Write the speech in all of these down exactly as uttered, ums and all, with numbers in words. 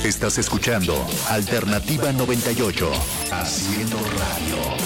Estás escuchando Alternativa noventa y ocho, haciendo radio.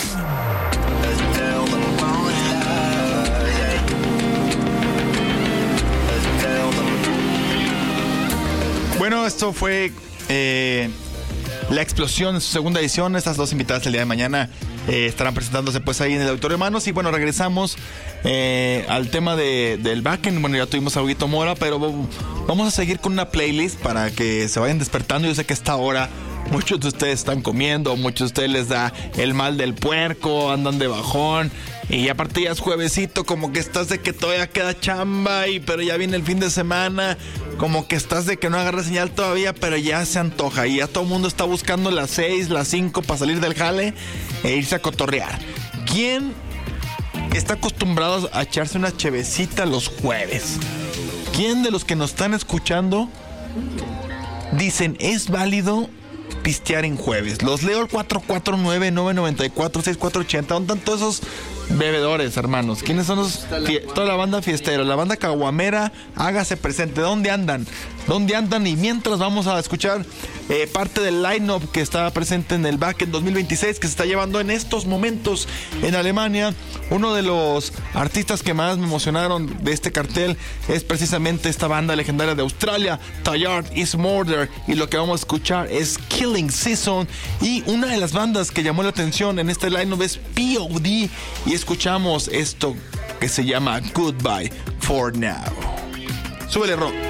Bueno, esto fue eh, La Explosión en su segunda edición. Estas dos invitadas el día de mañana eh, estarán presentándose pues ahí en el Auditorio Manos. Y bueno, regresamos eh, al tema de, del backend. Bueno, ya tuvimos a Huguito Mora, pero vamos a seguir con una playlist para que se vayan despertando. Yo sé que a esta hora muchos de ustedes están comiendo, muchos de ustedes les da el mal del puerco, andan de bajón. Y aparte ya es juevesito, como que estás de que todavía queda chamba, y pero ya viene el fin de semana, como que estás de que no agarra señal todavía, pero ya se antoja. Y ya todo el mundo está buscando las seis, las cinco para salir del jale e irse a cotorrear. ¿Quién está acostumbrado a echarse una chevecita los jueves? ¿Quién de los que nos están escuchando dicen es válido pistear en jueves? Los leo al cuatro cuatro nueve, nueve nueve cuatro, seis cuatro ocho cero. ¿Dónde están todos esos bebedores, hermanos? ¿Quiénes son los fie- toda la banda fiestera, la banda caguamera? Hágase presente. ¿Dónde andan? ¿Dónde andan? Y mientras vamos a escuchar eh, parte del line-up que está presente en el Backend dos mil veintiséis, que se está llevando en estos momentos en Alemania. Uno de los artistas que más me emocionaron de este cartel es precisamente esta banda legendaria de Australia, Tired is Murder, y lo que vamos a escuchar es Killing Season. Y una de las bandas que llamó la atención en este line-up es P O D, y escuchamos esto que se llama Goodbye for Now. Súbele, rock.